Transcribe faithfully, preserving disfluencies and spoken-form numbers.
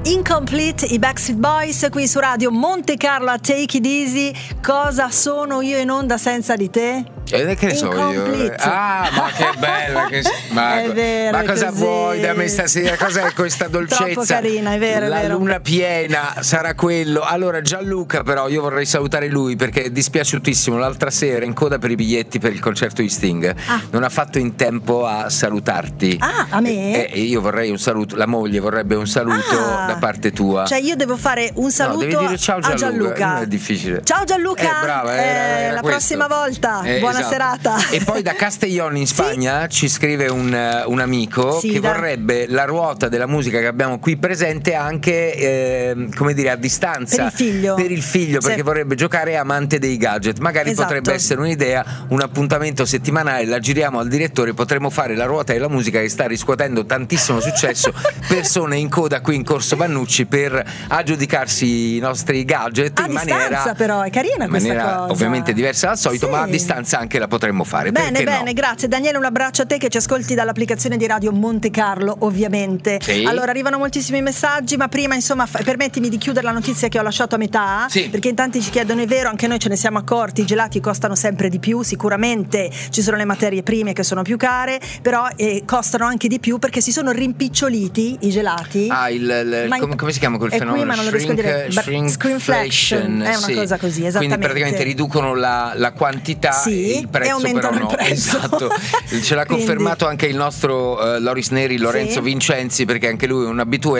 Incomplete, i Backstreet Boys qui su Radio Monte Carlo a Take It Easy. Cosa sono io in onda senza di te? Eh, che ne so io? Ah, ma che bella che ma, è vero, ma cosa così. Vuoi da me stasera? Cos'è questa dolcezza? Troppo carina, è vero, è La vero. luna piena sarà quello. Allora Gianluca, però io vorrei salutare lui perché è dispiaciutissimo. L'altra sera in coda per i biglietti per il concerto di Sting ah. non ha fatto in tempo a salutarti. Ah, a me? E, e io vorrei un saluto, la moglie vorrebbe un saluto ah. da parte tua. Cioè io devo fare un saluto no, devi dire ciao Gianluca. a Gianluca. Non è difficile. Ciao Gianluca, eh, brava, era, era la questo. prossima volta. Eh, Buona esatto. serata. E poi da Castellón in Spagna sì? ci scrive un, un amico sì, che da... vorrebbe la ruota della musica che abbiamo qui presente anche eh, come dire a distanza per il figlio, per il figlio sì. perché vorrebbe giocare amante dei gadget. Magari esatto. potrebbe essere un'idea, un appuntamento settimanale, la giriamo al direttore, potremmo fare la ruota della musica che sta riscuotendo tantissimo successo. Persone in coda qui in Corso Vannucci per aggiudicarsi i nostri gadget a in distanza, maniera però è carina in questa maniera cosa ovviamente diversa dal solito, sì. ma a distanza anche la potremmo fare. Bene, perché bene, no? grazie Daniele, un abbraccio a te che ci ascolti dall'applicazione di Radio Monte Carlo, ovviamente. Sì. Allora arrivano moltissimi messaggi, ma prima insomma f- permettimi di chiudere la notizia che ho lasciato a metà, sì. perché in tanti ci chiedono, è vero, anche noi ce ne siamo accorti, i gelati costano sempre di più, sicuramente ci sono le materie prime che sono più care, però eh, costano anche di più perché si sono rimpiccioliti i gelati. Ah, il, il ma come, come si chiama quel è fenomeno? Qui, ma non lo riesco a dire. Shrinkflation, è una sì. cosa così, esattamente. Quindi praticamente riducono la, la quantità sì, e il prezzo e aumentano però no. il prezzo. Esatto. Ce l'ha Quindi... confermato anche il nostro uh, Loris Neri, Lorenzo sì. Vincenzi, perché anche lui è un abitué